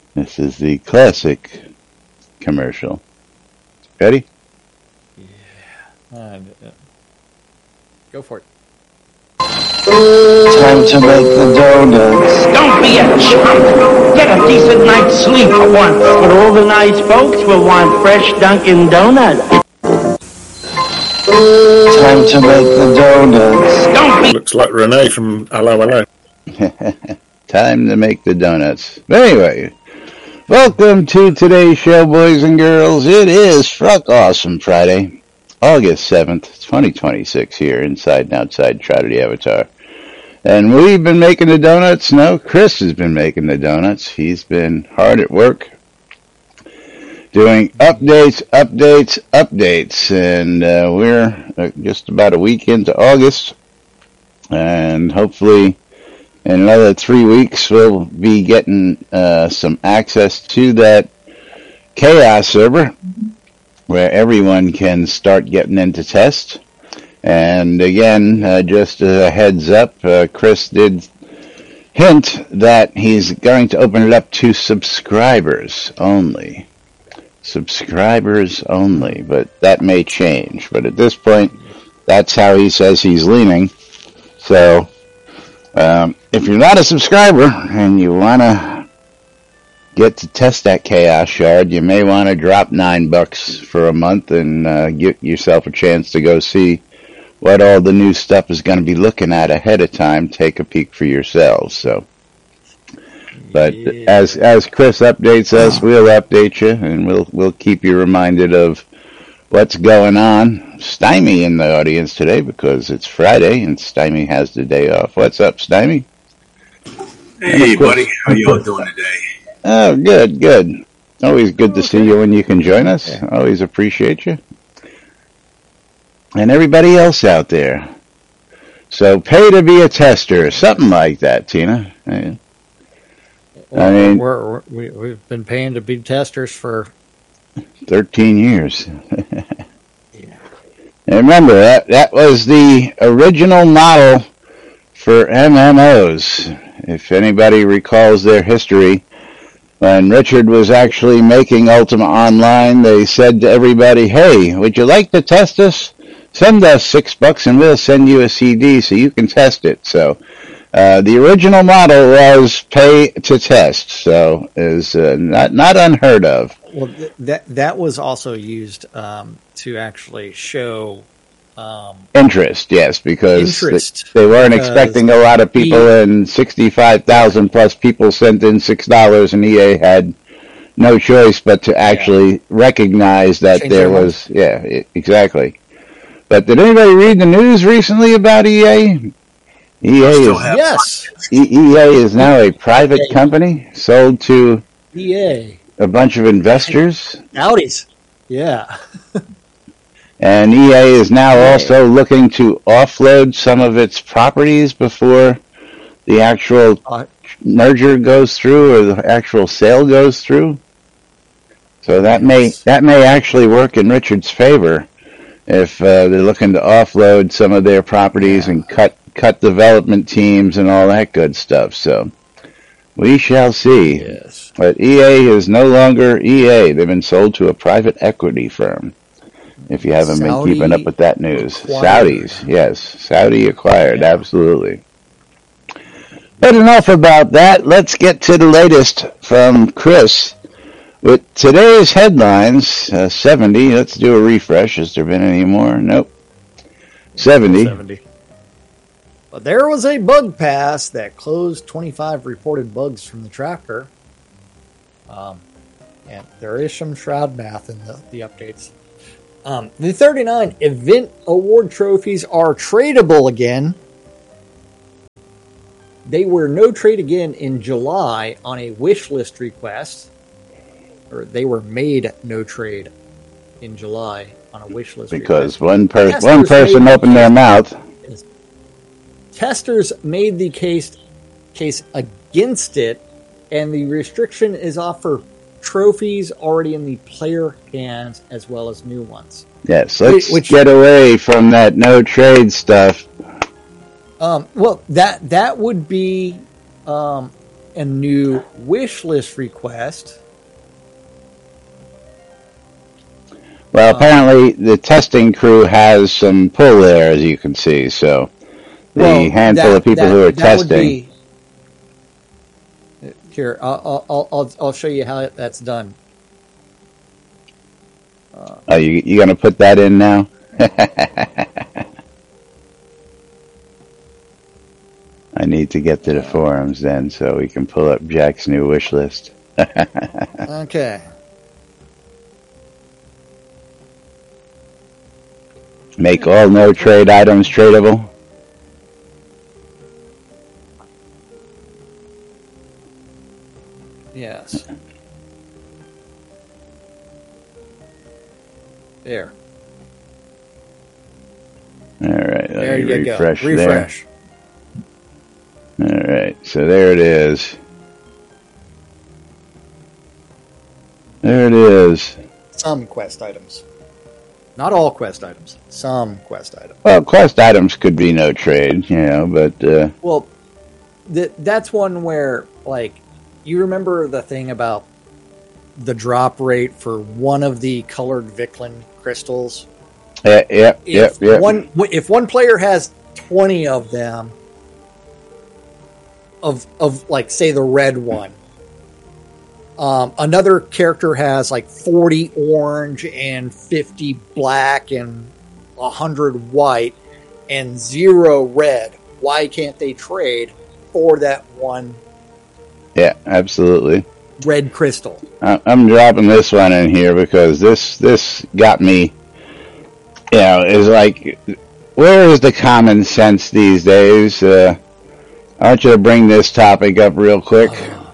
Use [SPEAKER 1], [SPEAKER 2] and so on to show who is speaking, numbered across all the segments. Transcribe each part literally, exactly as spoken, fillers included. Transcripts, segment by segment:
[SPEAKER 1] This is the classic commercial. Ready?
[SPEAKER 2] Yeah. Uh, go for it.
[SPEAKER 3] Time to make the donuts.
[SPEAKER 4] Don't be a chump. Get a decent night's sleep for once. But all the nice folks will want fresh Dunkin' Donuts.
[SPEAKER 3] Time to make the donuts.
[SPEAKER 4] Don't be...
[SPEAKER 5] Looks like Renee from Hello Hello.
[SPEAKER 1] Time to make the donuts. But anyway, welcome to today's show, boys and girls. It is Fruck Awesome Friday, August seventh, twenty twenty-six here inside and outside Trotter the Avatar. And we've been making the donuts. No, Chris has been making the donuts. He's been hard at work doing updates, updates, updates. And uh, we're just about a week into August. And hopefully in another three weeks we'll be getting uh, some access to that Chaos server where everyone can start getting into test. And again, uh, just a heads up, uh, Chris did hint that he's going to open it up to subscribers only. Subscribers only, but that may change. But at this point, that's how he says he's leaning. So, um, if you're not a subscriber and you want to get to test that Chaos Shard, you may want to drop nine bucks for a month and uh, get yourself a chance to go see what all the new stuff is going to be looking at ahead of time. Take a peek for yourselves. So, but yeah. as as Chris updates us, we'll update you and we'll we'll keep you reminded of what's going on. Stymie in the audience today because it's Friday and Stymie has the day off. What's up, Stymie?
[SPEAKER 6] Hey, buddy. How y'all doing today?
[SPEAKER 1] Oh, good, good. Always good to see you when you can join us. Always appreciate you. And everybody else out there. So pay to be a tester, something like that, Tina. I
[SPEAKER 2] well,
[SPEAKER 1] mean,
[SPEAKER 2] we're, we're, we, we've been paying to be testers for
[SPEAKER 1] thirteen years.
[SPEAKER 2] Yeah.
[SPEAKER 1] And remember, that, that was the original model for M M Os. If anybody recalls their history, when Richard was actually making Ultima Online, they said to everybody, hey, would you like to test us? Send us six bucks and we'll send you a C D so you can test it. So uh, the original model was pay to test, so is uh, not not unheard of.
[SPEAKER 2] Well, th- that that was also used um, to actually show um,
[SPEAKER 1] interest, yes, because
[SPEAKER 2] interest,
[SPEAKER 1] they, they weren't
[SPEAKER 2] because
[SPEAKER 1] expecting a lot of people, E A, and sixty-five thousand plus people sent in six dollars, and E A had no choice but to actually yeah. recognize that Change there was, yeah, it, exactly. But did anybody read the news recently about E A? E A is
[SPEAKER 2] yes.
[SPEAKER 1] E A is now a private company sold to
[SPEAKER 2] E A,
[SPEAKER 1] a bunch of investors.
[SPEAKER 2] Audis, yeah.
[SPEAKER 1] And E A is now also looking to offload some of its properties before the actual merger goes through or the actual sale goes through. So that may that may actually work in Richard's favor. If uh, they're looking to offload some of their properties yeah. and cut cut development teams and all that good stuff. So we shall see.
[SPEAKER 2] Yes.
[SPEAKER 1] But E A is no longer E A. They've been sold to a private equity firm. If you haven't Saudi been keeping up with that news. Acquired. Saudis, yes. Saudi acquired, yeah. Absolutely. But enough about that. Let's get to the latest from Chris. With today's headlines, uh, seventy, let's do a refresh. Has there been any more? Nope. seventy.
[SPEAKER 2] seventy. But there was a bug pass that closed twenty-five reported bugs from the tracker. Um, and there is some Shroud math in the, the updates. Um, the thirty-nine event award trophies are tradable again. They were no trade again in July on a wish list request. Or they were made no trade in July on a wish list
[SPEAKER 1] because
[SPEAKER 2] request.
[SPEAKER 1] one, per- one person opened their mouth.
[SPEAKER 2] Testers made the case case against it, and the restriction is off for trophies already in the player hands as well as new ones.
[SPEAKER 1] Yes, let's
[SPEAKER 2] Which,
[SPEAKER 1] get away from that no trade stuff.
[SPEAKER 2] Um, well, that that would be um, a new wish list request.
[SPEAKER 1] Well, apparently the testing crew has some pull there, as you can see. So the
[SPEAKER 2] Well,
[SPEAKER 1] handful
[SPEAKER 2] that-
[SPEAKER 1] of people
[SPEAKER 2] that-
[SPEAKER 1] who are
[SPEAKER 2] that would
[SPEAKER 1] testing.
[SPEAKER 2] be- here, I'll, I'll, I'll, I'll show you how that's done.
[SPEAKER 1] Oh, you you gonna put that in now? I need to get to the forums then, so we can pull up Jack's new wish list.
[SPEAKER 2] Okay.
[SPEAKER 1] Make all no trade items tradable.
[SPEAKER 2] Yes. There.
[SPEAKER 1] All right, let
[SPEAKER 2] There
[SPEAKER 1] me
[SPEAKER 2] you go.
[SPEAKER 1] refresh there.
[SPEAKER 2] Refresh.
[SPEAKER 1] All right, so there it is. There it is.
[SPEAKER 2] Some quest items. Not all quest items. Some quest items.
[SPEAKER 1] Well, quest items could be no trade, you know, but uh,
[SPEAKER 2] Well, th- that's one where, like, you remember the thing about the drop rate for one of the colored Viclin crystals?
[SPEAKER 1] yeah, yep, yep,
[SPEAKER 2] If
[SPEAKER 1] yep.
[SPEAKER 2] one if one player has twenty of them, of of like say the red one, um, another character has like forty orange and fifty black and a hundred white and zero red. Why can't they trade for that one
[SPEAKER 1] Yeah, absolutely.
[SPEAKER 2] red crystal?
[SPEAKER 1] I- I'm dropping this one in here because this this got me. You know, is like, where is the common sense these days? Uh, I want you to bring this topic up real quick.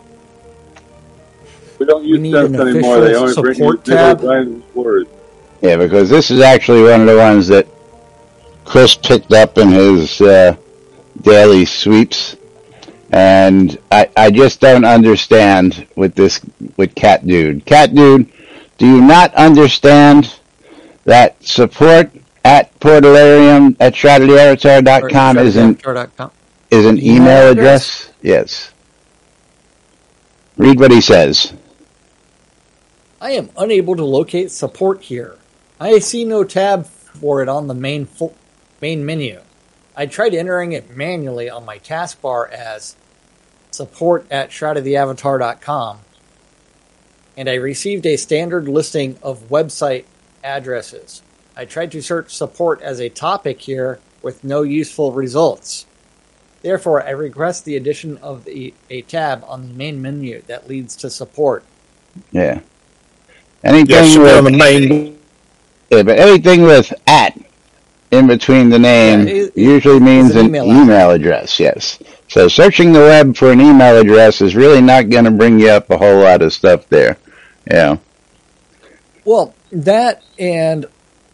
[SPEAKER 7] We don't
[SPEAKER 2] We
[SPEAKER 7] use
[SPEAKER 2] need
[SPEAKER 7] tests
[SPEAKER 2] an
[SPEAKER 7] anymore. They
[SPEAKER 2] official
[SPEAKER 7] only bring
[SPEAKER 2] support
[SPEAKER 7] you
[SPEAKER 2] tab.
[SPEAKER 7] Ryan's words.
[SPEAKER 1] Yeah, because this is actually one of the ones that Chris picked up in his uh, daily sweeps, and I, I just don't understand with this with Cat Dude. Cat Dude, do you not understand that support at Portalarium at shrouded avatar dot com is an is an
[SPEAKER 2] Email
[SPEAKER 1] email
[SPEAKER 2] address?
[SPEAKER 1] address? Yes. Read what he says.
[SPEAKER 2] I am unable to locate support here. I see no tab for it on the main fo- main menu. I tried entering it manually on my taskbar as support at shrouded avatar dot com, and I received a standard listing of website addresses. I tried to search support as a topic here with no useful results. Therefore, I request the addition of the, a tab on the main menu that leads to support.
[SPEAKER 1] Yeah. Anything
[SPEAKER 5] Yeah, should be
[SPEAKER 1] with
[SPEAKER 5] on the main.
[SPEAKER 1] Yeah, but anything with at in between the name
[SPEAKER 2] Yeah, it- it-
[SPEAKER 1] usually means
[SPEAKER 2] it's an
[SPEAKER 1] an
[SPEAKER 2] email
[SPEAKER 1] email, address, yes. So searching the web for an email address is really not going to bring you up a whole lot of stuff there. Yeah.
[SPEAKER 2] Well, that and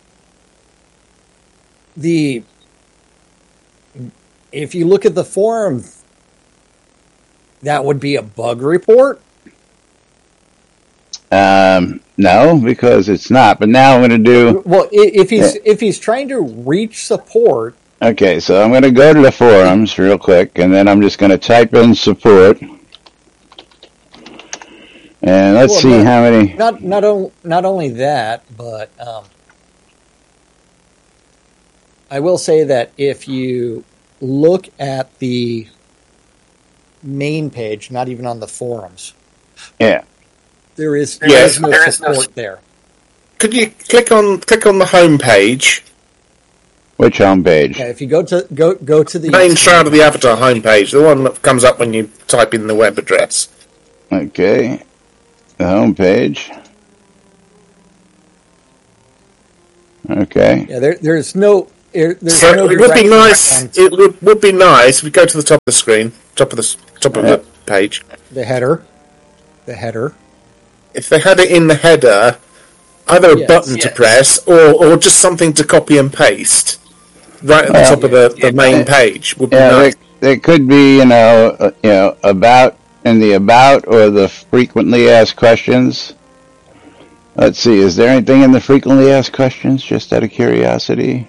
[SPEAKER 2] the if you look at the forum, that would be a bug report.
[SPEAKER 1] Um, no, because it's not. But now I'm going to do...
[SPEAKER 2] Well, i- if he's if he's trying to reach support,
[SPEAKER 1] Okay, so I'm going to go to the forums real quick, and then I'm just going to type in support. And let's
[SPEAKER 2] Well,
[SPEAKER 1] see
[SPEAKER 2] not-
[SPEAKER 1] how many...
[SPEAKER 2] not not on, not only that, but um, I will say that if you look at the main page, not even on the forums,
[SPEAKER 1] Yeah.
[SPEAKER 2] there is there
[SPEAKER 5] Yes,
[SPEAKER 2] is no
[SPEAKER 5] there is no
[SPEAKER 2] support there.
[SPEAKER 5] Could you click on click on the home page,
[SPEAKER 1] Which homepage?
[SPEAKER 2] Okay, if you go to go go to the
[SPEAKER 5] main Shroud of the Avatar homepage, the one that comes up when you type in the web address.
[SPEAKER 1] Okay. The homepage. Okay.
[SPEAKER 2] yeah, there there's no there, there's
[SPEAKER 5] So
[SPEAKER 2] no
[SPEAKER 5] it would be
[SPEAKER 2] direct
[SPEAKER 5] nice.
[SPEAKER 2] on
[SPEAKER 5] It would, would be nice if we go to the top of the screen, top of the s- top of
[SPEAKER 1] Yeah.
[SPEAKER 5] the page.
[SPEAKER 2] the header, the header.
[SPEAKER 5] If they had it in the header, either a
[SPEAKER 2] Yes,
[SPEAKER 5] button to
[SPEAKER 2] yes.
[SPEAKER 5] press or or just something to copy and paste right at the
[SPEAKER 1] Well,
[SPEAKER 5] top of the, the main page would be
[SPEAKER 1] Yeah,
[SPEAKER 5] nice.
[SPEAKER 1] there, there could be, you know, uh, you know, about in the about or the frequently asked questions. Let's see, is there anything in the frequently asked questions? Just out of curiosity.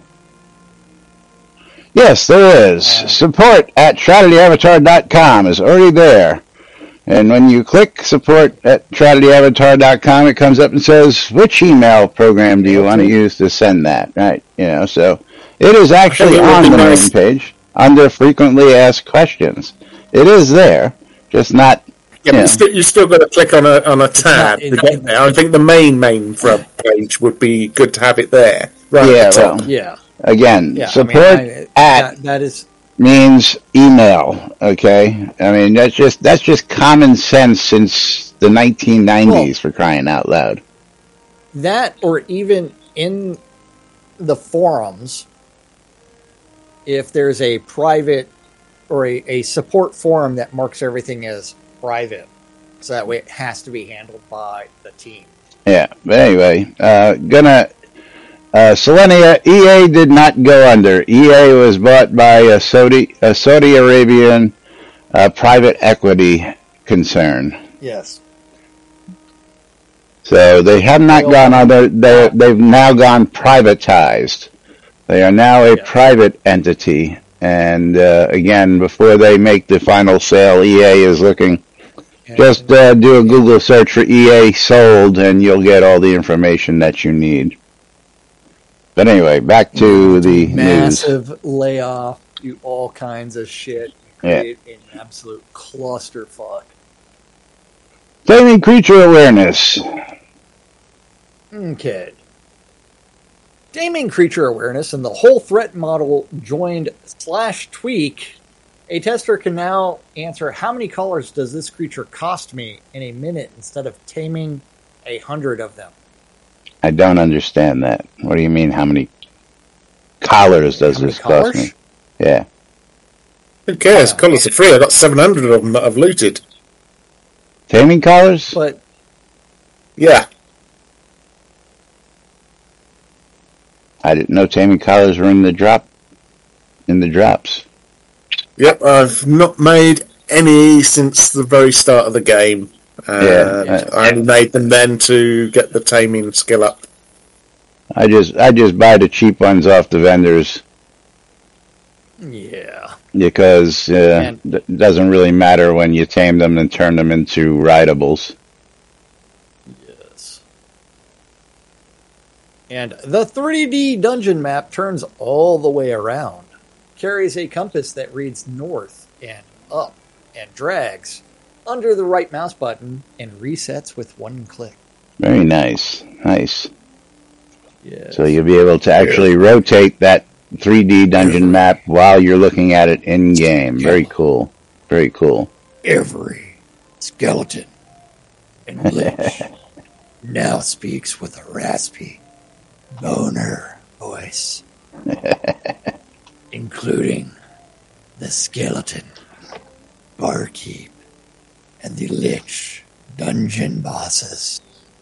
[SPEAKER 1] Yes, there is. Support at shrouded avatar dot com is already there. And when you click support at tragedy avatar dot com, it comes up and says, which email program do you want to use to send that? Right? You know, so it is actually on the main page under frequently asked questions. It is there, just not.
[SPEAKER 5] Yeah, but you still, you still got to click on a on a tab
[SPEAKER 2] It-
[SPEAKER 5] to get there. I think the main main front page would be good to have it there. Right
[SPEAKER 1] Yeah,
[SPEAKER 5] at the top.
[SPEAKER 1] well,
[SPEAKER 2] Yeah.
[SPEAKER 1] again,
[SPEAKER 2] Yeah.
[SPEAKER 1] support
[SPEAKER 2] I mean, I,
[SPEAKER 1] at
[SPEAKER 2] that, that is.
[SPEAKER 1] means email. Okay, I mean that's just that's just common sense since the nineteen nineties, for crying out loud.
[SPEAKER 2] That, or even in the forums, if there's a private or a, a support forum that marks everything as private, so that way it has to be handled by the team.
[SPEAKER 1] Yeah, but anyway, uh, gonna uh, Selenia. E A did not go under. E A was bought by a Saudi a Saudi Arabian uh, private equity concern.
[SPEAKER 2] Yes.
[SPEAKER 1] So they have not gone under. They they've now gone privatized. They are now a
[SPEAKER 2] Yeah.
[SPEAKER 1] private entity. And uh, again, before they make the final sale, E A is looking. Just uh, do a Google search for E A sold, and you'll get all the information that you need. But anyway, back to the news.
[SPEAKER 2] Massive layoff, do all kinds of shit,
[SPEAKER 1] Yeah.
[SPEAKER 2] create an absolute clusterfuck.
[SPEAKER 1] Taming creature awareness.
[SPEAKER 2] Okay. Taming creature awareness and the whole threat model joined slash tweak. A tester can now answer how many collars does this creature cost me in a minute instead of taming a hundred of them.
[SPEAKER 1] I don't understand that. What do you mean? How many collars does
[SPEAKER 2] How many
[SPEAKER 1] this cost
[SPEAKER 2] collars?
[SPEAKER 1] me? Yeah.
[SPEAKER 5] Who cares? Colours are free. I got seven hundred of them that I've looted.
[SPEAKER 1] Taming collars?
[SPEAKER 2] But
[SPEAKER 5] Yeah.
[SPEAKER 1] I didn't know taming collars were in the drop. In the drops.
[SPEAKER 5] Yep, I've not made any since the very start of the game. And
[SPEAKER 1] Yeah.
[SPEAKER 5] I only made them then to get the taming skill up.
[SPEAKER 1] I just I just buy the cheap ones off the vendors
[SPEAKER 2] yeah.
[SPEAKER 1] because uh,
[SPEAKER 2] And-
[SPEAKER 1] it doesn't really matter when you tame them and turn them into rideables.
[SPEAKER 2] Yes. And the three D dungeon map turns all the way around. Carries a compass that reads north and up and drags under the right mouse button and resets with one click.
[SPEAKER 1] Very nice. Nice.
[SPEAKER 2] Yes.
[SPEAKER 1] So you'll be able to actually rotate that three D dungeon map while you're looking at it in game. Very cool. Very cool.
[SPEAKER 2] Every skeleton and lich now speaks with a raspy boner voice, including the skeleton, barkeep, and the lich dungeon bosses.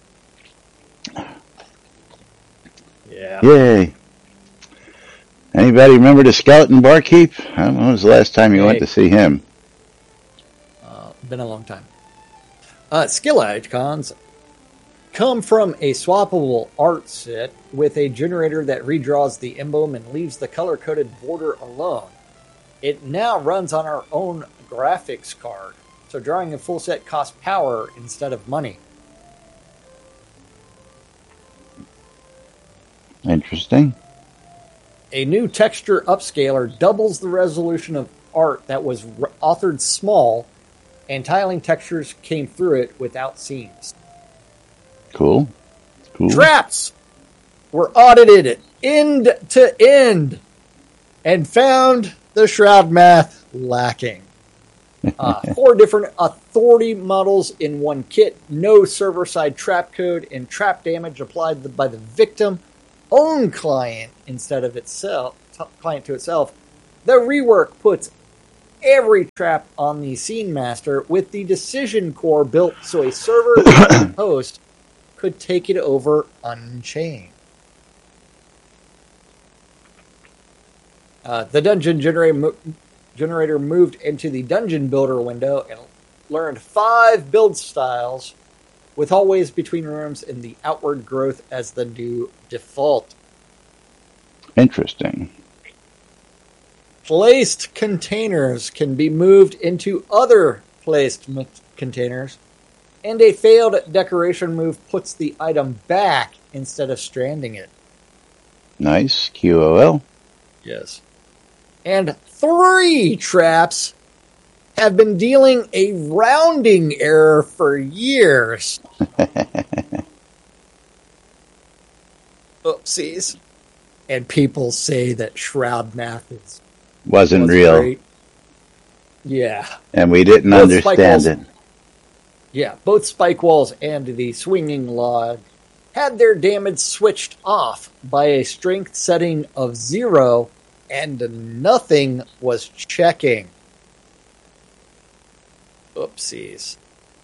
[SPEAKER 2] Yeah.
[SPEAKER 1] Yay. Anybody remember the skeleton barkeep? When was the last time you went
[SPEAKER 2] Hey.
[SPEAKER 1] to see him?
[SPEAKER 2] Uh, been a long time. Uh, skill icons come from a swappable art set with a generator that redraws the emblem and leaves the color-coded border alone. It now runs on our own graphics card, so drawing a full set costs power instead of money.
[SPEAKER 1] Interesting.
[SPEAKER 2] A new texture upscaler doubles the resolution of art that was re- authored small, and tiling textures came through it without seams.
[SPEAKER 1] Cool. Cool.
[SPEAKER 2] Traps were audited end to end and found the shroud math lacking. Uh, four different authority models in one kit, no server-side trap code, and trap damage applied by the victim own client instead of itself, t- client to itself. The rework puts every trap on the scene master with the decision core built so a server host could take it over unchained. Uh, the dungeon generator, mo- generator moved into the dungeon builder window and learned five build styles with hallways between rooms and the outward growth as the new default.
[SPEAKER 1] Interesting.
[SPEAKER 2] Placed containers can be moved into other misplaced m- containers, and a failed decoration move puts the item back instead of stranding it.
[SPEAKER 1] Nice. Q O L.
[SPEAKER 2] Yes. And three traps have been dealing a rounding error for years. Oopsies. And people say that Shroud Math is
[SPEAKER 1] Wasn't
[SPEAKER 2] was
[SPEAKER 1] real.
[SPEAKER 2] great. Yeah.
[SPEAKER 1] And we didn't
[SPEAKER 2] Both spike
[SPEAKER 1] understand
[SPEAKER 2] walls-
[SPEAKER 1] it.
[SPEAKER 2] Yeah, both spike walls and the swinging log had their damage switched off by a strength setting of zero, and nothing was checking. Oopsies.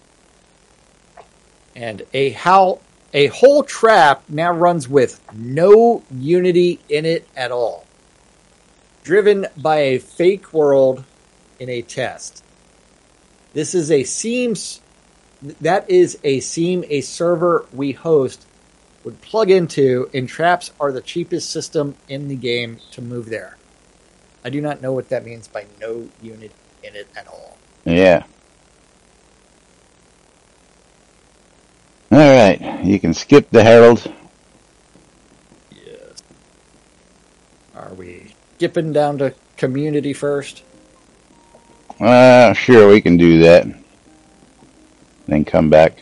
[SPEAKER 2] And a how a whole trap now runs with no unity in it at all, driven by a fake world in a test. This is a seems that is a seam a server we host would plug into, and traps are the cheapest system in the game to move there. I do not know what that means by no unit in it at all.
[SPEAKER 1] Yeah. All right. You can skip the Herald.
[SPEAKER 2] Yes. Are we skipping down to community first?
[SPEAKER 1] Uh, sure, we can do that. Then come back.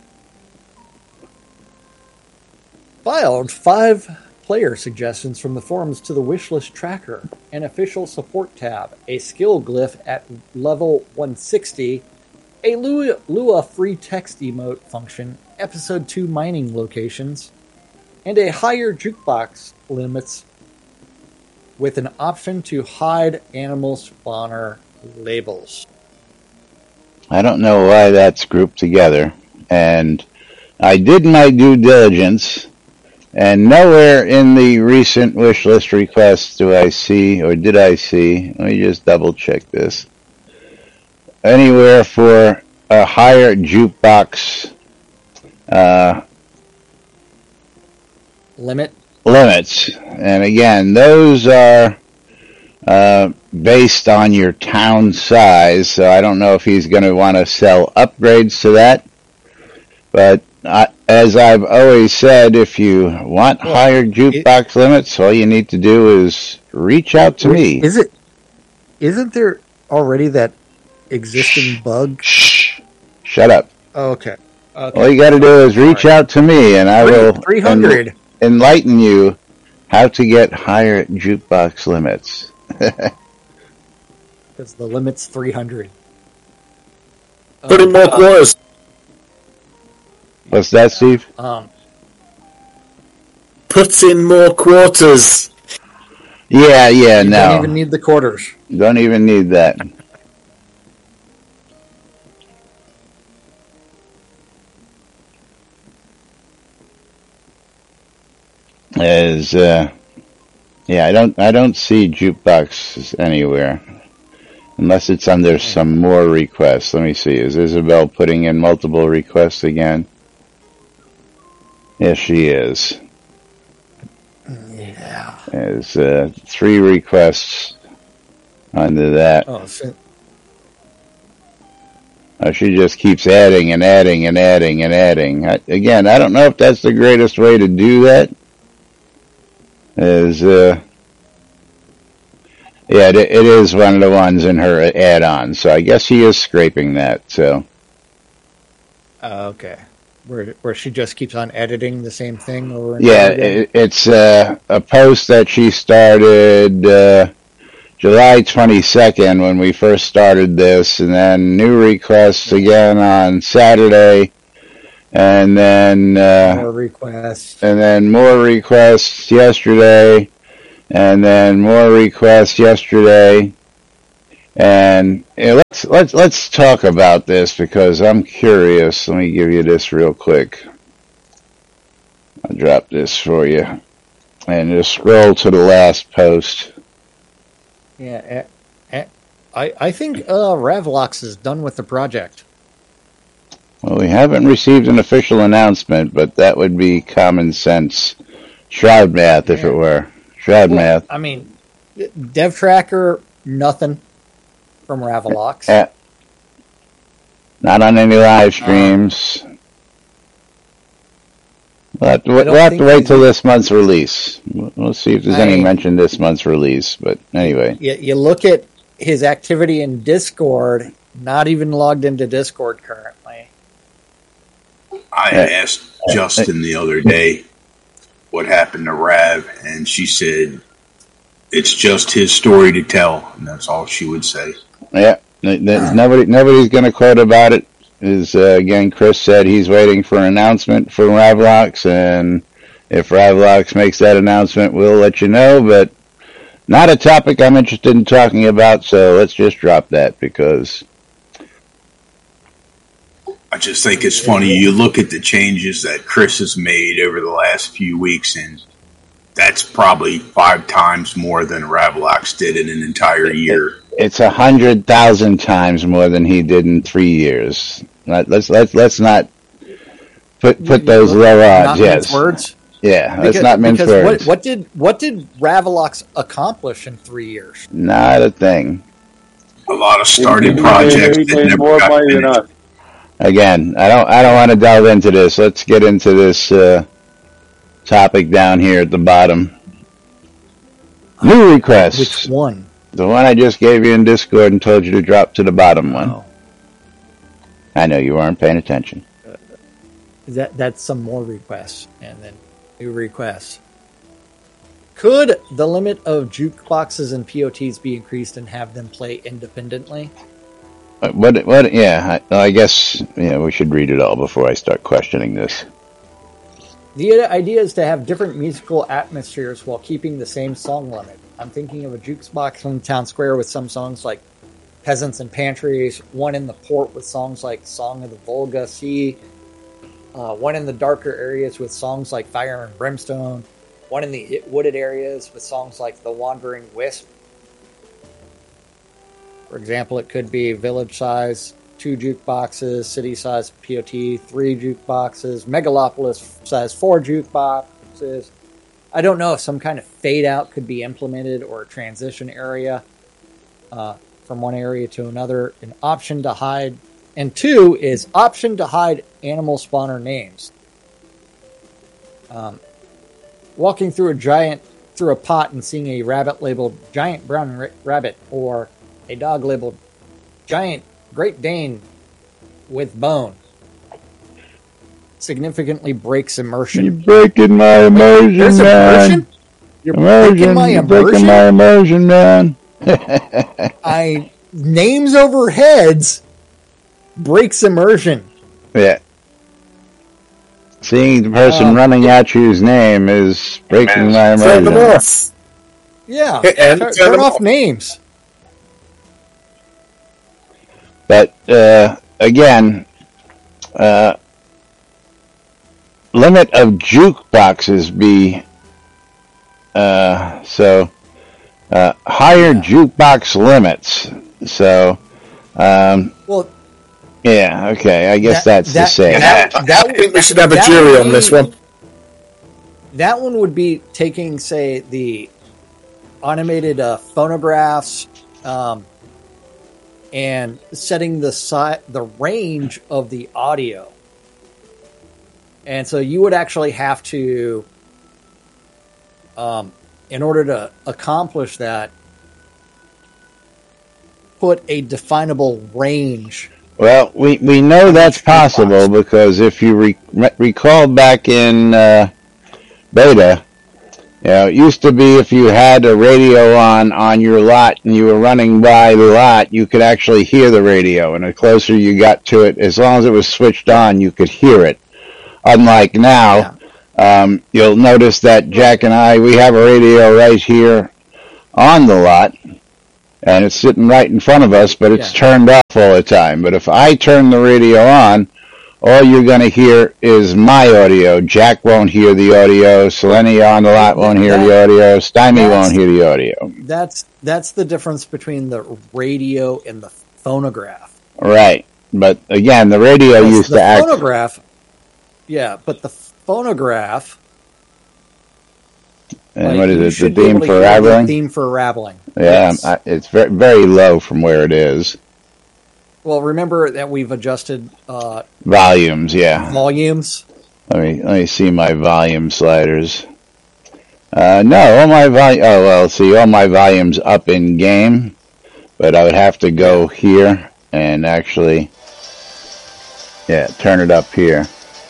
[SPEAKER 2] Filed five player suggestions from the forums to the wishlist tracker, an official support tab, a skill glyph at level one sixty, a Lua, Lua free text emote function, episode two mining locations, and a higher jukebox limits with an option to hide animal spawner labels.
[SPEAKER 1] I don't know why that's grouped together. And I did my due diligence, and nowhere in the recent wish list requests do I see, or did I see, let me just double check this, anywhere for a higher jukebox uh,
[SPEAKER 2] Limit?
[SPEAKER 1] limits. And again, those are uh, based on your town size, so I don't know if he's going to want to sell upgrades to that. But I, as I've always said, if you want
[SPEAKER 2] Well,
[SPEAKER 1] higher jukebox
[SPEAKER 2] it-
[SPEAKER 1] limits, all you need to do is reach out to me.
[SPEAKER 2] Is it? Isn't there already that existing bug?
[SPEAKER 1] Shh. Shut up.
[SPEAKER 2] Oh, okay. Okay.
[SPEAKER 1] All you got to do is reach out to me, and I will
[SPEAKER 2] three hundred.
[SPEAKER 1] en- enlighten you how to get higher jukebox limits.
[SPEAKER 2] Because the limit's three hundred.
[SPEAKER 5] Put in more quarters.
[SPEAKER 1] What's that, Steve?
[SPEAKER 2] Um,
[SPEAKER 5] Put in more quarters.
[SPEAKER 1] Yeah, yeah,
[SPEAKER 2] you
[SPEAKER 1] no.
[SPEAKER 2] don't even need the quarters.
[SPEAKER 1] Don't even need that. As uh, yeah, I don't I don't see jukeboxes anywhere, unless it's under some more requests. Let me see. Is Isabel putting in multiple requests again? Yes, she is.
[SPEAKER 2] Yeah.
[SPEAKER 1] There's uh, three requests under that.
[SPEAKER 2] Oh, so,
[SPEAKER 1] Uh, she just keeps adding and adding and adding and adding. I, again, I don't know if that's the greatest way to do that. Is uh, yeah, it, it is one of the ones in her add-on. So I guess she is scraping that. So
[SPEAKER 2] uh, okay. Where where she just keeps on editing the same thing over and
[SPEAKER 1] yeah,
[SPEAKER 2] over again?
[SPEAKER 1] it, it's uh, a post that she started uh, July twenty-second when we first started this, and then new requests again on Saturday, and then uh,
[SPEAKER 2] More requests.
[SPEAKER 1] and then more requests yesterday, and then more requests yesterday, and eh, let's let's let's talk about this because I'm curious. Let me give you this real quick. I'll drop this for you, and just scroll to the last post.
[SPEAKER 2] Yeah. eh, eh, I I think uh, Ravlox is done with the project.
[SPEAKER 1] Well, we haven't received an official announcement, but that would be common sense Shroud math if
[SPEAKER 2] Yeah.
[SPEAKER 1] it were. Shroud
[SPEAKER 2] Well,
[SPEAKER 1] math.
[SPEAKER 2] I mean, Dev Tracker, nothing from Ravlox.
[SPEAKER 1] Uh, Not on any live streams. We'll have to, we'll have to wait till this month's release. We'll see if there's I, any mention this month's release. But anyway.
[SPEAKER 2] You, you look at his activity in Discord, not even logged into Discord currently.
[SPEAKER 6] I asked Justin the other day what happened to Rav, and she said it's just his story to tell, and that's all she would say.
[SPEAKER 1] Yeah, nobody, nobody's going to quote about it. Is uh, again, Chris said he's waiting for an announcement from Ravlox, and if Ravlox makes that announcement, we'll let you know. But not a topic I'm interested in talking about, so let's just drop that because
[SPEAKER 6] I just think it's funny. You look at the changes that Chris has made over the last few weeks, and that's probably five times more than Ravlox did in an entire year.
[SPEAKER 1] It's a hundred thousand times more than he did in three years. Let's let's let's not put put those low odds. Yes,
[SPEAKER 2] words.
[SPEAKER 1] Yeah,
[SPEAKER 2] because,
[SPEAKER 1] let's not mince words.
[SPEAKER 2] What, what did what did Ravlox accomplish in three years?
[SPEAKER 1] Not a thing.
[SPEAKER 6] A lot of started projects that never got finished.
[SPEAKER 1] Again, I don't I don't want to delve into this. Let's get into this uh, topic down here at the bottom. New requests.
[SPEAKER 2] Which one?
[SPEAKER 1] The one I just gave you in Discord and told you to drop to the bottom one. Oh. I know you weren't paying attention.
[SPEAKER 2] Uh, that that's some more requests, and then new requests. Could the limit of jukeboxes and P O Ts be increased and have them play independently?
[SPEAKER 1] Uh, what? What? Yeah, I, I guess yeah. We should read it all before I start questioning this.
[SPEAKER 2] The idea is to have different musical atmospheres while keeping the same song limit. I'm thinking of a jukebox in Town Square with some songs like Peasants and Pantries, one in the port with songs like Song of the Volga Sea, uh, one in the darker areas with songs like Fire and Brimstone, one in the wooded areas with songs like The Wandering Wisp. For example, it could be village size, two jukeboxes, city size P O T, three jukeboxes, megalopolis size, four jukeboxes. I don't know if some kind of fade out could be implemented or a transition area uh, from one area to another. An option to hide. And two is option to hide animal spawner names. Um, walking through a giant, through a pot and seeing a rabbit labeled Giant Brown ra- Rabbit or a dog labeled Giant Great Dane with Bone significantly breaks immersion.
[SPEAKER 1] You're breaking my immersion,
[SPEAKER 2] There's
[SPEAKER 1] man.
[SPEAKER 2] Immersion? You're
[SPEAKER 1] immersion.
[SPEAKER 2] breaking my
[SPEAKER 1] You're
[SPEAKER 2] immersion?
[SPEAKER 1] breaking my immersion, man.
[SPEAKER 2] I names over heads breaks immersion.
[SPEAKER 1] Yeah. Seeing the person um, running at you's name is breaking my immersion.
[SPEAKER 5] Turn them off.
[SPEAKER 2] Yeah.
[SPEAKER 5] And
[SPEAKER 2] turn,
[SPEAKER 5] turn
[SPEAKER 2] turn
[SPEAKER 5] them
[SPEAKER 2] off
[SPEAKER 5] off.
[SPEAKER 2] names.
[SPEAKER 1] But uh, again, uh, limit of jukeboxes be uh, so uh, higher jukebox limits. So, um,
[SPEAKER 2] well,
[SPEAKER 1] yeah, okay. I guess
[SPEAKER 2] that,
[SPEAKER 1] that's
[SPEAKER 2] that,
[SPEAKER 1] the same.
[SPEAKER 2] That, that, that,
[SPEAKER 5] I think we should have a
[SPEAKER 2] that
[SPEAKER 5] jury on
[SPEAKER 2] be,
[SPEAKER 5] this one.
[SPEAKER 2] That one would be taking, say, the automated uh, phonographs. Um, and setting the si- the range of the audio. And so you would actually have to, um, in order to accomplish that, put a definable range.
[SPEAKER 1] Well, we, we know that's possible because if you re- recall back in uh, beta, you know, it used to be if you had a radio on on your lot and you were running by the lot, you could actually hear the radio. And the closer you got to it, as long as it was switched on, you could hear it. Unlike now, yeah. um, you'll notice that Jack and I, we have a radio right here on the lot, and it's sitting right in front of us, but it's yeah. turned off all the time. But if I turn the radio on, all you're going to hear is my audio. Jack won't hear the audio. Selenia on the lot won't hear that, the audio. Stymie won't hear the audio.
[SPEAKER 2] That's that's the difference between the radio and the phonograph.
[SPEAKER 1] Right. But again, the radio
[SPEAKER 2] because
[SPEAKER 1] used
[SPEAKER 2] the
[SPEAKER 1] to act...
[SPEAKER 2] phonograph, yeah, but the phonograph...
[SPEAKER 1] And
[SPEAKER 2] like,
[SPEAKER 1] what is it, the theme for rabbling?
[SPEAKER 2] The theme for rabbling.
[SPEAKER 1] Yeah,
[SPEAKER 2] yes.
[SPEAKER 1] I, it's very, very low from where it is.
[SPEAKER 2] Well, remember that we've adjusted uh,
[SPEAKER 1] Volumes, yeah.
[SPEAKER 2] volumes.
[SPEAKER 1] Let me let me see my volume sliders. Uh, no, all my volume. Oh well, see, all my volumes up in game, but I would have to go here and actually, yeah, turn it up here.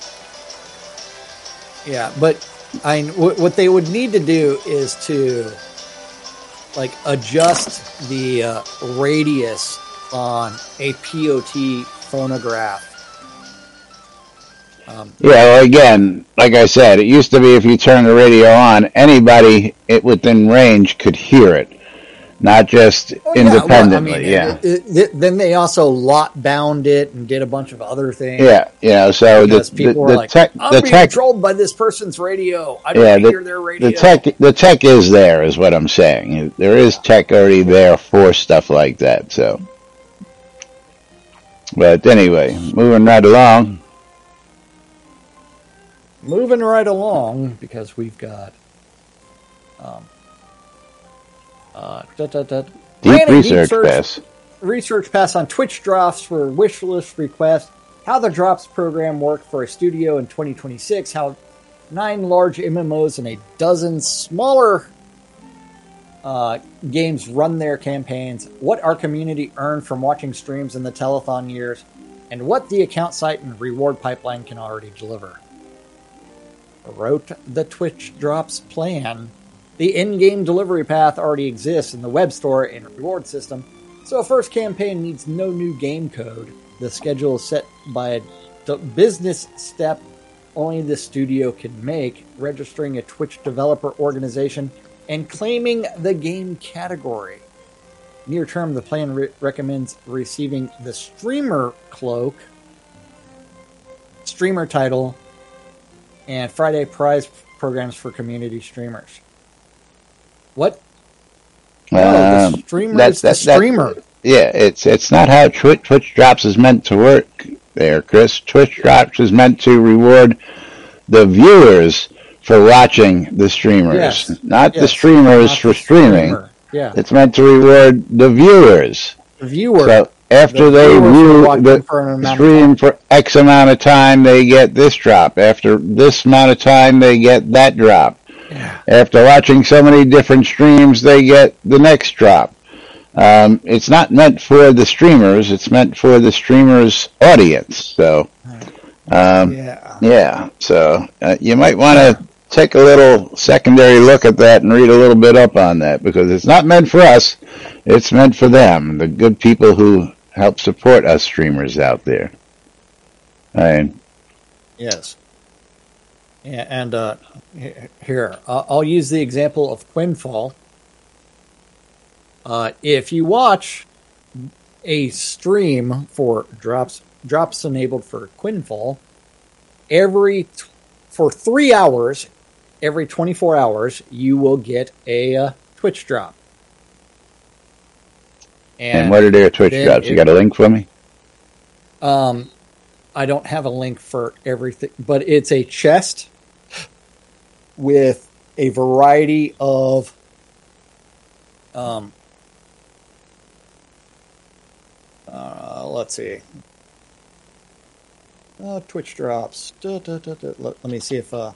[SPEAKER 2] Yeah, but I w- what they would need to do is to like adjust the uh, radius on a P O T phonograph. Um,
[SPEAKER 1] Yeah, well, again, like I said, it used to be if you turn the radio on, anybody it, within range could hear it, not just
[SPEAKER 2] oh, yeah,
[SPEAKER 1] independently.
[SPEAKER 2] well, I mean,
[SPEAKER 1] yeah.
[SPEAKER 2] It, it, it, then they also lot bound it and did a bunch of other things.
[SPEAKER 1] Yeah, you know, so the,
[SPEAKER 2] because
[SPEAKER 1] the,
[SPEAKER 2] people were
[SPEAKER 1] the
[SPEAKER 2] like,
[SPEAKER 1] tech,
[SPEAKER 2] I'm
[SPEAKER 1] the
[SPEAKER 2] being
[SPEAKER 1] tech,
[SPEAKER 2] controlled by this person's radio. I don't
[SPEAKER 1] yeah,
[SPEAKER 2] hear
[SPEAKER 1] the,
[SPEAKER 2] their radio.
[SPEAKER 1] the tech, the tech is there, is what I'm saying. There is tech already there for stuff like that. So, but anyway, moving right along.
[SPEAKER 2] Moving right along, because we've got um, uh, da, da, da,
[SPEAKER 1] Deep
[SPEAKER 2] Granted,
[SPEAKER 1] research
[SPEAKER 2] deep
[SPEAKER 1] pass.
[SPEAKER 2] Research pass on Twitch drops for wish list requests. How the drops program worked for a studio in twenty twenty-six. How nine large M M Os and a dozen smaller uh, games run their campaigns. What our community earned from watching streams in the telethon years, and what the account site and reward pipeline can already deliver. Wrote the Twitch drops plan. The in-game delivery path already exists in the web store and reward system, so a first campaign needs no new game code. The schedule is set by a business step only the studio can make, registering a Twitch developer organization and claiming the game category. Near term, the plan re- recommends receiving the streamer cloak, streamer title, and Friday prize programs for community streamers. What? No,
[SPEAKER 1] Um,
[SPEAKER 2] the streamer
[SPEAKER 1] that-
[SPEAKER 2] is the
[SPEAKER 1] that- that-
[SPEAKER 2] streamer.
[SPEAKER 1] Yeah, it's it's not how Twitch, Twitch drops is meant to work there, Chris. Twitch drops is meant to reward the viewers for watching the streamers,
[SPEAKER 2] Yes.
[SPEAKER 1] not the
[SPEAKER 2] Yes.
[SPEAKER 1] streamers
[SPEAKER 2] Not
[SPEAKER 1] for
[SPEAKER 2] the
[SPEAKER 1] streaming.
[SPEAKER 2] streamer. Yeah.
[SPEAKER 1] It's meant to reward the viewers.
[SPEAKER 2] The viewer.
[SPEAKER 1] So after
[SPEAKER 2] The
[SPEAKER 1] they
[SPEAKER 2] viewers are
[SPEAKER 1] view
[SPEAKER 2] watching
[SPEAKER 1] the
[SPEAKER 2] for an amount of
[SPEAKER 1] stream for X amount of time, they get this drop. After this amount of time, they get that drop.
[SPEAKER 2] Yeah.
[SPEAKER 1] After watching so many different streams, they get the next drop. Um, it's not meant for the streamers. It's meant for the streamers' audience. So, um,
[SPEAKER 2] Yeah.
[SPEAKER 1] yeah. So uh, you might want to take a little secondary look at that and read a little bit up on that, because it's not meant for us. It's meant for them, the good people who help support us streamers out there. I,
[SPEAKER 2] Yes. Yeah, and uh, he- here, I'll I'll use the example of Quinfall. Uh, if you watch a stream for drops drops enabled for Quinfall, every t- for three hours, every twenty-four hours, you will get a uh, Twitch drop.
[SPEAKER 1] and what are their Twitch
[SPEAKER 2] then
[SPEAKER 1] drops? You
[SPEAKER 2] it-
[SPEAKER 1] got a link for me?
[SPEAKER 2] Um, I don't have a link for everything, but it's a chest with a variety of um. Uh, let's see. Uh, Twitch drops. Da, da, da, da. Let, let me see if uh,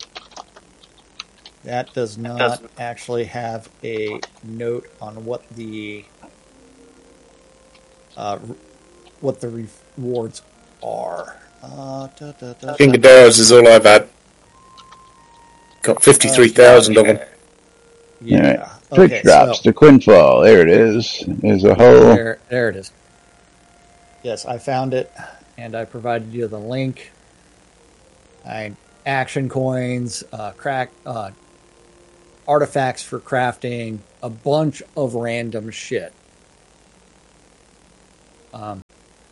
[SPEAKER 2] that does not
[SPEAKER 7] doesn't.
[SPEAKER 2] actually have a note on what the uh, r- what the rewards are. Uh, da, da, da,
[SPEAKER 5] King
[SPEAKER 2] da.
[SPEAKER 5] of Doors is all I've had. Got fifty-three thousand of them.
[SPEAKER 2] Yeah.
[SPEAKER 1] All right. Twitch
[SPEAKER 2] Okay,
[SPEAKER 1] drops,
[SPEAKER 2] so
[SPEAKER 1] the Quinfall. There it is. There's a whole.
[SPEAKER 2] there, there it is. Yes, I found it, and I provided you the link. I action coins, uh, crack, uh, artifacts for crafting, a bunch of random shit. Um,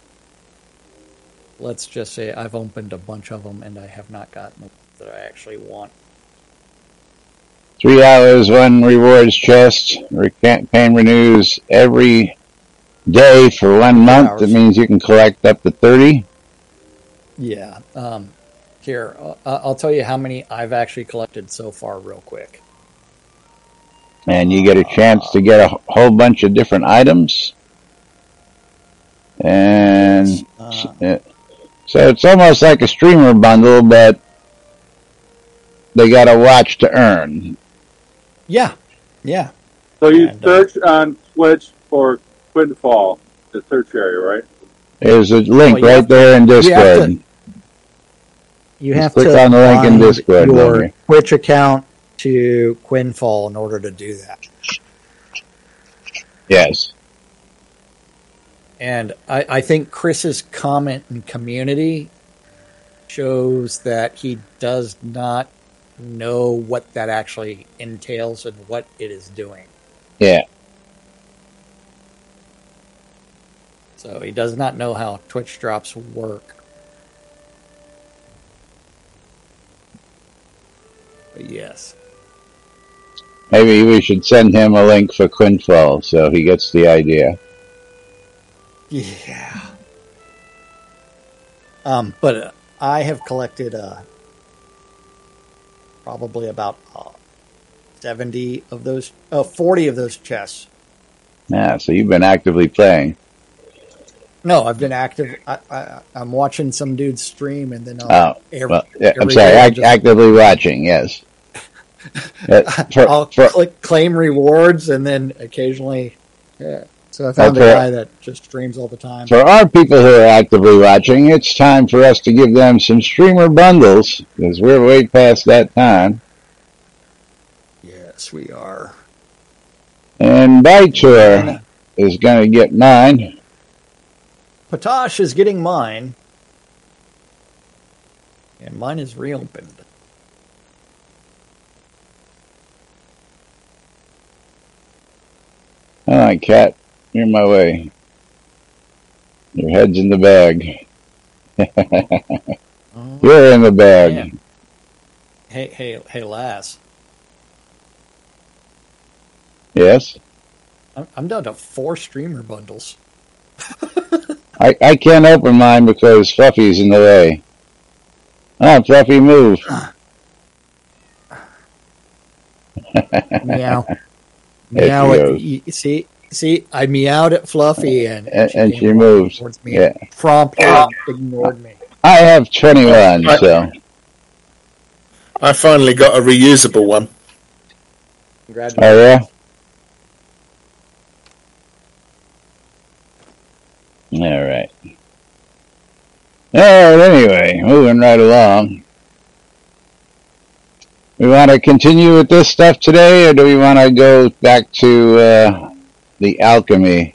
[SPEAKER 2] let's just say I've opened a bunch of them, and I have not gotten the that I actually want.
[SPEAKER 1] Three hours, one rewards chest. Re- Campaign renews every day for one month.
[SPEAKER 2] hours.
[SPEAKER 1] That means you can collect up to thirty.
[SPEAKER 2] Yeah. Um, here, uh, I'll tell you how many I've actually collected so far, real quick.
[SPEAKER 1] And you get a chance to get a wh- whole bunch of different items. And
[SPEAKER 2] Uh,
[SPEAKER 1] so it's almost like a streamer bundle, but they got to watch to earn.
[SPEAKER 2] yeah, yeah.
[SPEAKER 7] So you
[SPEAKER 2] And, uh,
[SPEAKER 7] search on Twitch for Quinfall, the search area, right?
[SPEAKER 1] There's a link
[SPEAKER 2] Well, you
[SPEAKER 1] right
[SPEAKER 2] have to-
[SPEAKER 1] there in
[SPEAKER 2] you have
[SPEAKER 1] Discord.
[SPEAKER 2] to- You
[SPEAKER 1] Just
[SPEAKER 2] have
[SPEAKER 1] click
[SPEAKER 2] to
[SPEAKER 1] on the link in
[SPEAKER 2] find
[SPEAKER 1] Discord,
[SPEAKER 2] your
[SPEAKER 1] Lummy.
[SPEAKER 2] Twitch account to Quinfall in order to do that.
[SPEAKER 1] Yes.
[SPEAKER 2] And I, I think Chris's comment in community shows that he does not know what that actually entails and what it is doing.
[SPEAKER 1] Yeah.
[SPEAKER 2] So he does not know how Twitch drops work. But yes.
[SPEAKER 1] Maybe we should send him a link for Quinfall so he gets the idea.
[SPEAKER 2] Yeah. Um, but uh, I have collected uh, probably about uh, seventy of those, uh, forty of those chests.
[SPEAKER 1] Yeah, so you've been actively playing.
[SPEAKER 2] No, I've been active. I, I, I'm watching some dude stream, and then I'll,
[SPEAKER 1] Oh,
[SPEAKER 2] every,
[SPEAKER 1] well, yeah, I'm
[SPEAKER 2] every
[SPEAKER 1] sorry,
[SPEAKER 2] day I'll
[SPEAKER 1] act-
[SPEAKER 2] just-
[SPEAKER 1] actively watching, yes. Uh, for,
[SPEAKER 2] I'll
[SPEAKER 1] for,
[SPEAKER 2] click claim rewards, and then occasionally, yeah. So I found
[SPEAKER 1] Okay.
[SPEAKER 2] a guy that just streams all the time.
[SPEAKER 1] for our people who are actively watching, it's time for us to give them some streamer bundles, because we're way past that time.
[SPEAKER 2] Yes, we are.
[SPEAKER 1] And Bytor is going to get mine.
[SPEAKER 2] Patosh is getting mine, and mine is reopened.
[SPEAKER 1] All right, Cat, you're my way. Your head's in the bag.
[SPEAKER 2] Oh,
[SPEAKER 1] You're in the bag.
[SPEAKER 2] man. Hey, hey, hey, lass.
[SPEAKER 1] Yes?
[SPEAKER 2] I'm, I'm down to four streamer bundles.
[SPEAKER 1] I, I can't open mine because Fluffy's in the way. Ah, Fluffy, move.
[SPEAKER 2] Meow.
[SPEAKER 1] There
[SPEAKER 2] Meow.
[SPEAKER 1] she
[SPEAKER 2] At,
[SPEAKER 1] goes.
[SPEAKER 2] you, see, see, I meowed at Fluffy, and,
[SPEAKER 1] And- and she
[SPEAKER 2] came
[SPEAKER 1] moved.
[SPEAKER 2] towards me
[SPEAKER 1] Yeah.
[SPEAKER 2] and promptly ignored me.
[SPEAKER 1] I have twenty-one, so.
[SPEAKER 5] I finally got a reusable one.
[SPEAKER 2] Congratulations.
[SPEAKER 1] Oh, yeah? All right. All right, anyway, moving right along. We want to continue with this stuff today, or do we want to go back to uh, the alchemy?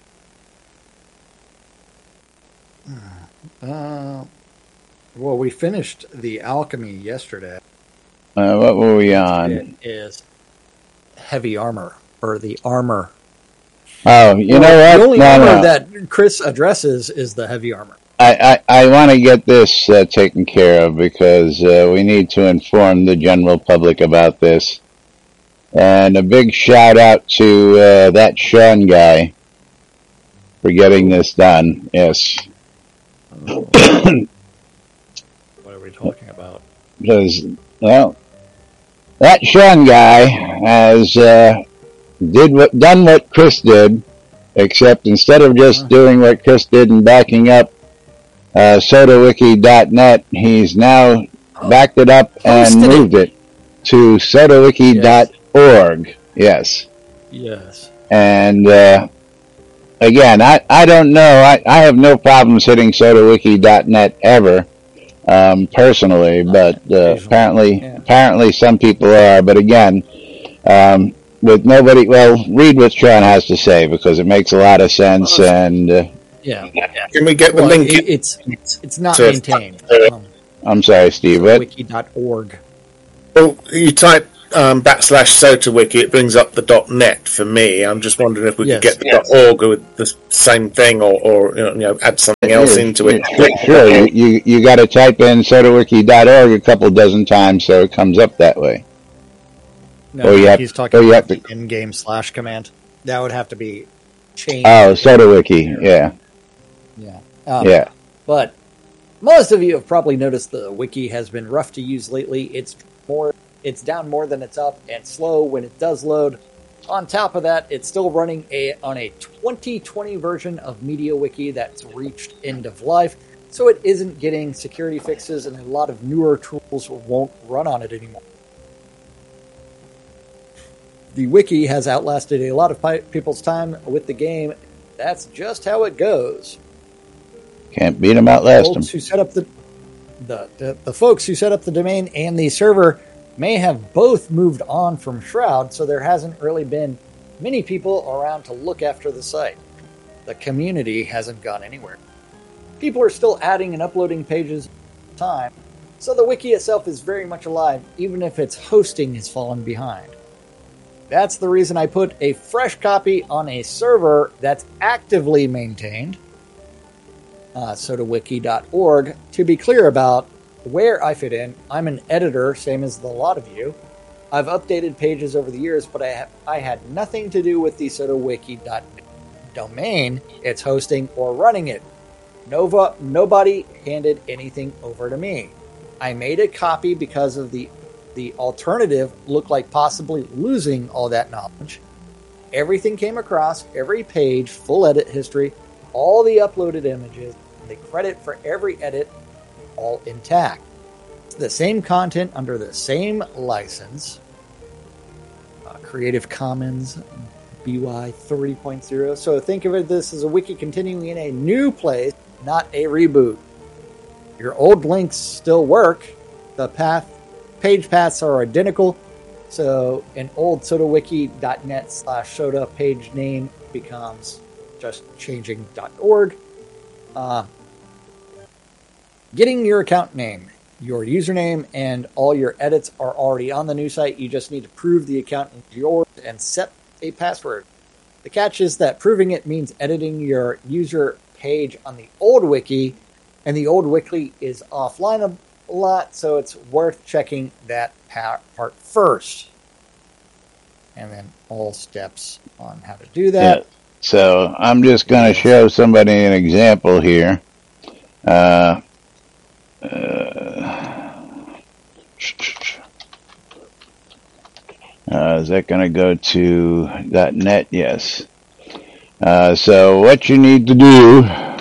[SPEAKER 2] Uh, well, we finished the alchemy yesterday.
[SPEAKER 1] Uh, what were we on?
[SPEAKER 2] It is heavy armor, or the armor.
[SPEAKER 1] Oh, you
[SPEAKER 2] Well,
[SPEAKER 1] know what?
[SPEAKER 2] The only
[SPEAKER 1] no,
[SPEAKER 2] armor
[SPEAKER 1] no.
[SPEAKER 2] that Chris addresses is the heavy armor.
[SPEAKER 1] I, I, I want to get this uh, taken care of because uh, we need to inform the general public about this. And a big shout out to uh, that Sean guy for getting this done. Yes.
[SPEAKER 2] What are we talking about?
[SPEAKER 1] Because, well, that Sean guy has uh, did what, done what Chris did, except instead of just
[SPEAKER 2] Huh.
[SPEAKER 1] doing what Chris did and backing up uh, sodawiki dot net, he's now backed it up and
[SPEAKER 2] Posted it.
[SPEAKER 1] moved it to sodawiki dot org. Yes.
[SPEAKER 2] Yes.
[SPEAKER 1] And uh, again, I, I don't know. I, I have no problems hitting sodawiki dot net ever, um, personally, but uh,
[SPEAKER 2] Occasionally,
[SPEAKER 1] apparently
[SPEAKER 2] yeah.
[SPEAKER 1] apparently some people are. But again, um, with nobody, well, read what Sean has to say because it makes a lot of sense. And uh,
[SPEAKER 2] Yeah.
[SPEAKER 5] Can we get the
[SPEAKER 2] Well,
[SPEAKER 5] link?
[SPEAKER 2] it, it's it's it's not
[SPEAKER 5] to-
[SPEAKER 2] maintained. Um,
[SPEAKER 1] I'm sorry, Steve. What?
[SPEAKER 2] wiki dot org.
[SPEAKER 5] Well, you type um, backslash SotaWiki, it brings up the .net for me. I'm just wondering if we
[SPEAKER 2] Yes.
[SPEAKER 5] could get the .org with the same thing, or, or you know, add something else
[SPEAKER 1] Yeah,
[SPEAKER 5] into it.
[SPEAKER 1] yeah, Sure, you, you, you got to type in sodawiki dot org a couple dozen times so it comes up that way.
[SPEAKER 2] No,
[SPEAKER 1] Oh, you have-
[SPEAKER 2] he's talking
[SPEAKER 1] oh, you
[SPEAKER 2] about
[SPEAKER 1] have
[SPEAKER 2] the in-game slash command. That would have to be changed.
[SPEAKER 1] Oh, sodawiki, yeah,
[SPEAKER 2] yeah. Um,
[SPEAKER 1] yeah.
[SPEAKER 2] But most of you have probably noticed the wiki has been rough to use lately. It's more, it's down more than it's up, and slow when it does load. On top of that, it's still running a on a twenty twenty version of MediaWiki that's reached end of life, so it isn't getting security fixes, and a lot of newer tools won't run on it anymore. The wiki has outlasted a lot of pi- people's time with the game. That's just how it goes.
[SPEAKER 1] Can't beat them, outlast them.
[SPEAKER 2] Folks who set up the, the, the, the folks who set up the domain and the server may have both moved on from Shroud, so there hasn't really been many people around to look after the site. The community hasn't gone anywhere. People are still adding and uploading pages all the time, so the wiki itself is very much alive, even if its hosting has fallen behind. That's the reason I put a fresh copy on a server that's actively maintained, uh, sodawiki dot org. To be clear about where I fit in, I'm an editor, same as the lot of you. I've updated pages over the years, but I, ha- I had nothing to do with the sodawiki dot net domain, its hosting, or running it. Nova, nobody handed anything over to me. I made a copy because of the the alternative looked like possibly losing all that knowledge. Everything came across, every page, full edit history, all the uploaded images, the credit for every edit, all intact. It's the same content under the same license. Uh, Creative Commons B Y three point oh. So think of it this as a wiki continuing in a new place, not a reboot. Your old links still work. The path Page paths are identical, so an old sodawiki dot net slash soda page name becomes just changing .org. Uh, getting your account name, your username, and all your edits are already on the new site. You just need to prove the account is yours and set a password. The catch is that proving it means editing your user page on the old wiki, and the old wiki is offline a lot, so it's worth checking that part first. And then all steps on how to do that.
[SPEAKER 1] Yeah. So I'm just going to show somebody an example here. Uh, uh, uh, is that going to go to .net? Yes. Uh, so what you need to do,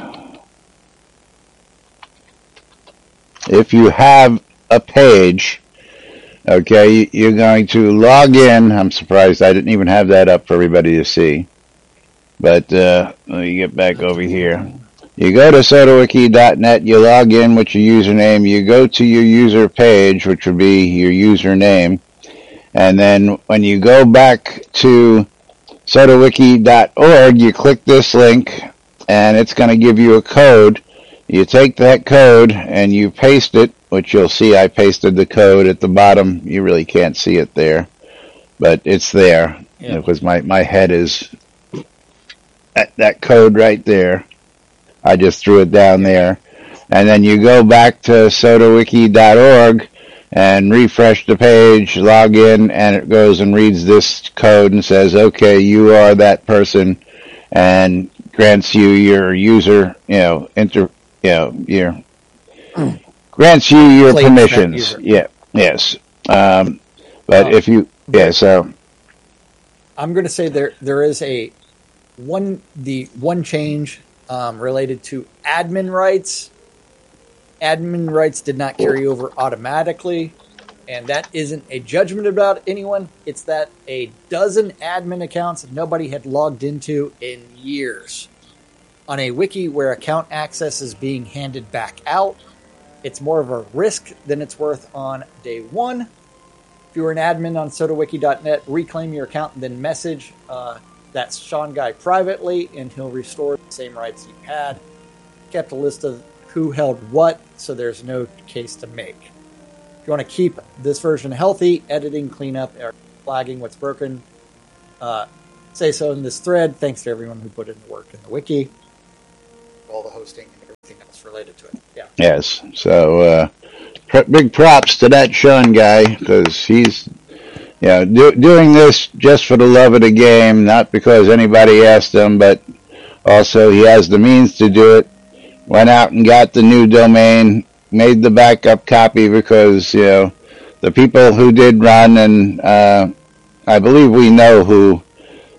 [SPEAKER 1] if you have a page, okay, you're going to log in. I'm surprised I didn't even have that up for everybody to see. But uh, let me get back over here. You go to sodawiki dot net, you log in with your username, you go to your user page, which would be your username, and then when you go back to sodawiki dot org, you click this link, and it's going to give you a code. You take that code and you paste it, which you'll see I pasted the code at the bottom. You really can't see it there, but it's there. Yeah. Because my, my head is at that code right there. I just threw it down there. And then you go back to sodawiki dot org and refresh the page, log in, and it goes and reads this code and says, okay, you are that person, and grants you your user, you know, inter, you know, your, mm. grants you your Claim permissions. Yeah, yes. Um, but um, if you, yeah, so.
[SPEAKER 2] I'm going to say there there is a one, the one change um, related to admin rights. Admin rights did not carry over automatically, and that isn't a judgment about anyone. It's that a dozen admin accounts nobody had logged into in years. On a wiki where account access is being handed back out, it's more of a risk than it's worth on day one. If you were an admin on sodawiki dot net, reclaim your account and then message uh, that Sean guy privately, and he'll restore the same rights you had. Kept a list of who held what, so there's no case to make. If you want to keep this version healthy, editing, cleanup, or flagging what's broken, uh, say so in this thread. Thanks to everyone who put in the work in the wiki. All the hosting and everything else related to it. Yeah.
[SPEAKER 1] Yes. So, uh, pr- big props to that Sean guy, because he's, you know, do- doing this just for the love of the game, not because anybody asked him, but also he has the means to do it. Went out and got the new domain, made the backup copy because, you know, the people who did run, and uh, I believe we know who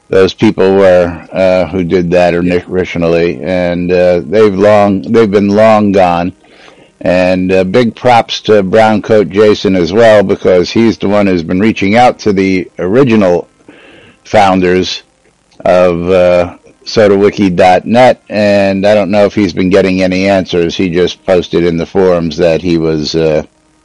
[SPEAKER 1] those people were uh, who did that originally, and uh, they've long they've been long gone. And uh, big props to Browncoat Jason as well, because he's the one who's been reaching out to the original founders of uh, SodaWiki dot net, and I don't know if he's been getting any answers. He just posted in the forums that he was uh,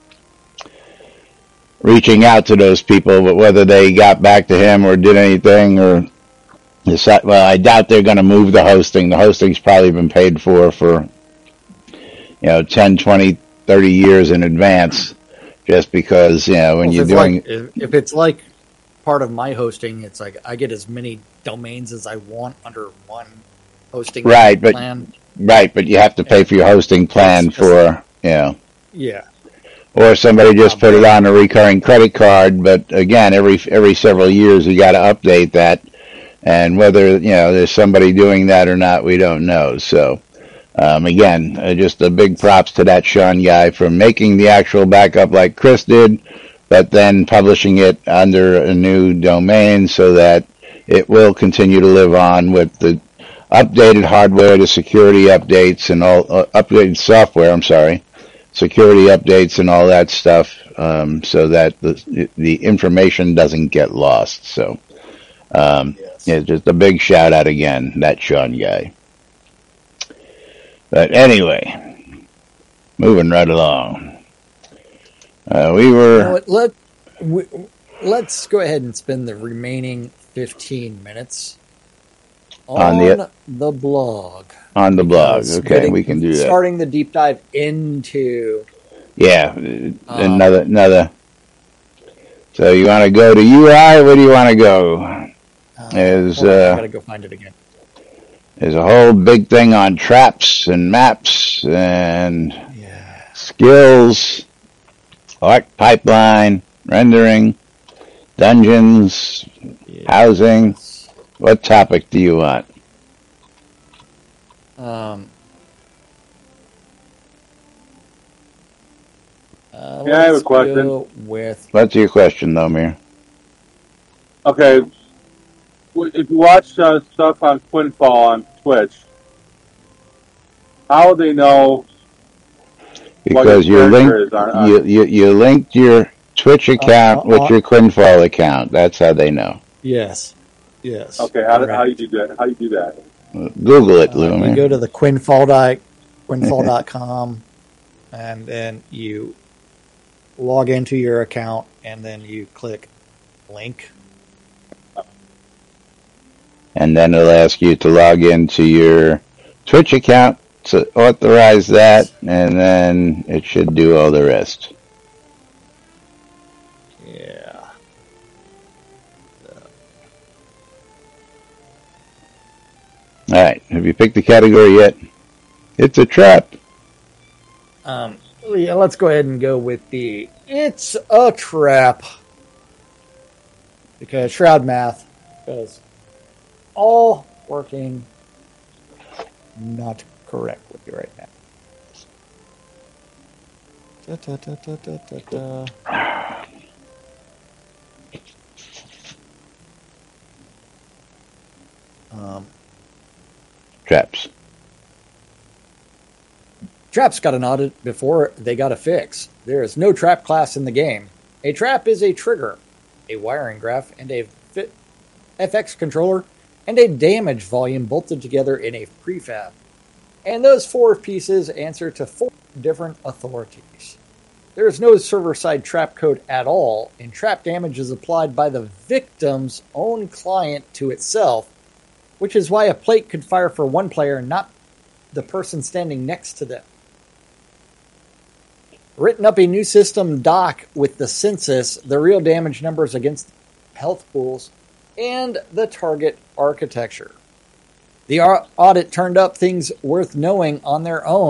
[SPEAKER 1] reaching out to those people, but whether they got back to him or did anything, or decide, well, I doubt they're going to move the hosting. The hosting's probably been paid for for you know, ten, twenty, thirty years in advance, just because, you know, when
[SPEAKER 2] well,
[SPEAKER 1] you're
[SPEAKER 2] if
[SPEAKER 1] doing...
[SPEAKER 2] Like, if, if it's like part of my hosting, it's like I get as many domains as I want under one hosting
[SPEAKER 1] right, but,
[SPEAKER 2] plan.
[SPEAKER 1] Right, but you have to pay yeah. for your hosting plan just, for, you know...
[SPEAKER 2] Yeah.
[SPEAKER 1] Or somebody just put it on a recurring credit card, but again, every every several years you got to update that, and whether, you know, there's somebody doing that or not, we don't know, so... Um, again, uh, just a big props to that Sean guy for making the actual backup like Chris did, but then publishing it under a new domain so that it will continue to live on with the updated hardware, the security updates, and all uh, updated software. I'm sorry, security updates and all that stuff, um, so that the the information doesn't get lost. So, um, yes. Yeah, just a big shout out again, that Sean guy. But anyway, moving right along. Uh, we were...
[SPEAKER 2] You know what, let, we, let's go ahead and spend the remaining fifteen minutes on, on the, the blog.
[SPEAKER 1] On the blog, okay, getting, we can do that.
[SPEAKER 2] Starting the deep dive into...
[SPEAKER 1] Yeah, um, another... another. So you want to go to U I? Where do you want to go?
[SPEAKER 2] Uh, Is, uh, I gotta go find it again.
[SPEAKER 1] There's a whole big thing on traps and maps and
[SPEAKER 2] yeah.
[SPEAKER 1] skills, arc pipeline, rendering, dungeons, yes. housing. What topic do you want?
[SPEAKER 2] Um, uh,
[SPEAKER 7] yeah, I have a question.
[SPEAKER 2] With...
[SPEAKER 1] What's your question, though, Mir?
[SPEAKER 7] Okay. If you watch uh, stuff on Quinfall on Twitch, how do they know?
[SPEAKER 1] Because you linked on, you, you you linked your Twitch account uh, uh, with your Quinfall account. That's how they know.
[SPEAKER 2] Yes, yes.
[SPEAKER 7] Okay, how do right. how you do that? How you do that?
[SPEAKER 1] Google it,
[SPEAKER 2] uh,
[SPEAKER 1] Lumi.
[SPEAKER 2] You go to the Quinfall dot Quinfall dot com, and then you log into your account, and then you click link.
[SPEAKER 1] And then it'll ask you to log into your Twitch account to authorize that, and then it should do all the rest.
[SPEAKER 2] Yeah.
[SPEAKER 1] All right. Have you picked the category yet? It's a trap.
[SPEAKER 2] Um. Yeah. Let's go ahead and go with the "It's a trap" because Shroud Math is all working not correct with you right now. Da, da, da, da, da, da, da. Um,
[SPEAKER 1] Traps.
[SPEAKER 2] Traps got an audit before they got a fix. There is no trap class in the game. A trap is a trigger, a wiring graph, and a fit F X controller, and a damage volume bolted together in a prefab. And those four pieces answer to four different authorities. There is no server-side trap code at all, and trap damage is applied by the victim's own client to itself, which is why a plate could fire for one player and not the person standing next to them. Written up a new system doc with the census, the real damage numbers against health pools, and the target architecture. The audit turned up things worth knowing on their own.